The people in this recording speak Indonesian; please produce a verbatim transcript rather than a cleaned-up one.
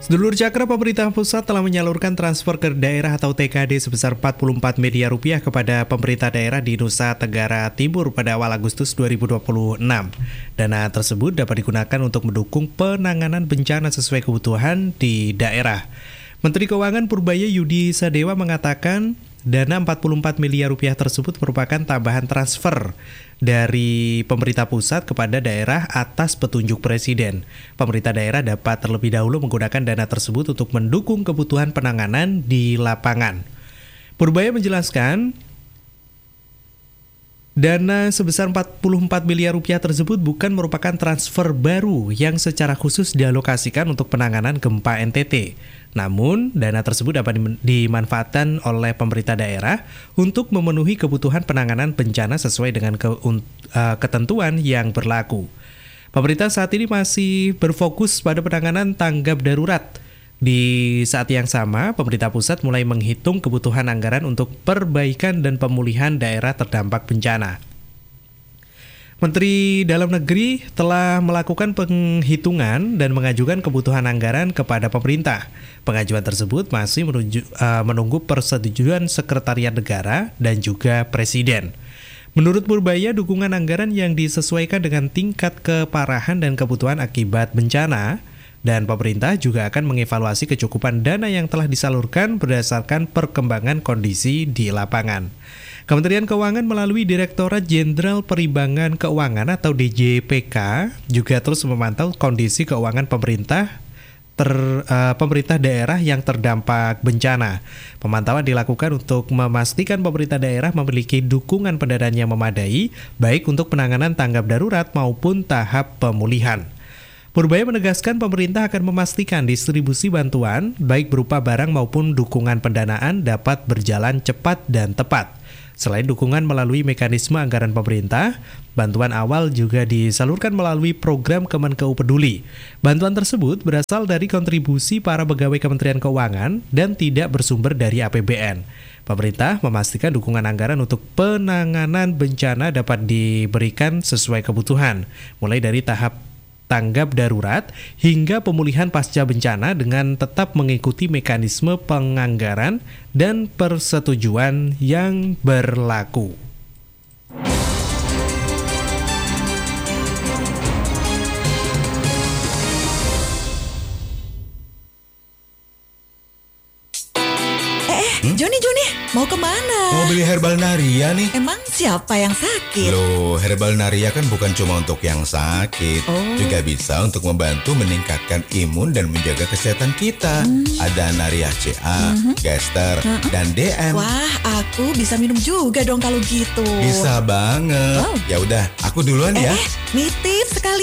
Sedulur Cakra, pemerintah pusat telah menyalurkan transfer ke daerah atau T K D sebesar empat puluh empat miliar rupiah kepada pemerintah daerah di Nusa Tenggara Timur pada awal Agustus dua ribu dua puluh enam. Dana tersebut dapat digunakan untuk mendukung penanganan bencana sesuai kebutuhan di daerah. Menteri Keuangan Purbaya Yudi Sadewa mengatakan dana empat puluh empat miliar rupiah tersebut merupakan tambahan transfer dari pemerintah pusat kepada daerah atas petunjuk Presiden. Pemerintah daerah dapat terlebih dahulu menggunakan dana tersebut untuk mendukung kebutuhan penanganan di lapangan. Purbaya menjelaskan, dana sebesar empat puluh empat miliar rupiah tersebut bukan merupakan transfer baru yang secara khusus dialokasikan untuk penanganan gempa N T T. Namun, dana tersebut dapat dimanfaatkan oleh pemerintah daerah untuk memenuhi kebutuhan penanganan bencana sesuai dengan ke, uh, ketentuan yang berlaku. Pemerintah saat ini masih berfokus pada penanganan tanggap darurat. Di saat yang sama, pemerintah pusat mulai menghitung kebutuhan anggaran untuk perbaikan dan pemulihan daerah terdampak bencana. Menteri Dalam Negeri telah melakukan penghitungan dan mengajukan kebutuhan anggaran kepada pemerintah. Pengajuan tersebut masih menuju, uh, menunggu persetujuan Sekretariat Negara dan juga Presiden. Menurut Purbaya, dukungan anggaran yang disesuaikan dengan tingkat keparahan dan kebutuhan akibat bencana, dan pemerintah juga akan mengevaluasi kecukupan dana yang telah disalurkan berdasarkan perkembangan kondisi di lapangan. Kementerian Keuangan melalui Direktorat Jenderal Perimbangan Keuangan atau D J P K juga terus memantau kondisi keuangan pemerintah ter, uh, pemerintah daerah yang terdampak bencana. Pemantauan dilakukan untuk memastikan pemerintah daerah memiliki dukungan pendanaan yang memadai, baik untuk penanganan tanggap darurat maupun tahap pemulihan. Purbaya menegaskan pemerintah akan memastikan distribusi bantuan, baik berupa barang maupun dukungan pendanaan dapat berjalan cepat dan tepat. Selain dukungan melalui mekanisme anggaran pemerintah, bantuan awal juga disalurkan melalui program Kemenkeu Peduli. Bantuan tersebut berasal dari kontribusi para pegawai Kementerian Keuangan dan tidak bersumber dari A P B N. Pemerintah memastikan dukungan anggaran untuk penanganan bencana dapat diberikan sesuai kebutuhan, mulai dari tahap tanggap darurat hingga pemulihan pasca bencana dengan tetap mengikuti mekanisme penganggaran dan persetujuan yang berlaku. Hmm? Joni, Joni, mau kemana? Mau beli herbal Naria nih. Emang siapa yang sakit? Loh, herbal Naria kan bukan cuma untuk yang sakit, oh. juga bisa untuk membantu meningkatkan imun dan menjaga kesehatan kita. Hmm. Ada Naria C A, hmm. Gester, hmm. dan D M. Wah, aku bisa minum juga dong kalau gitu. Bisa banget. Oh. Ya udah, aku duluan eh, ya. Eh, nitip sekali.